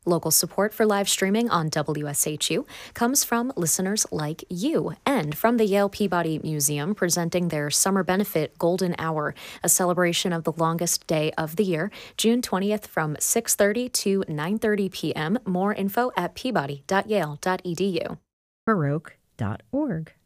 Local support for live streaming on WSHU comes from listeners like you and from the Yale Peabody Museum presenting their Summer Benefit Golden Hour, a celebration of the longest day of the year, June 20th from 6:30 to 9:30 p.m. More info at peabody.yale.edu. Baroque.org.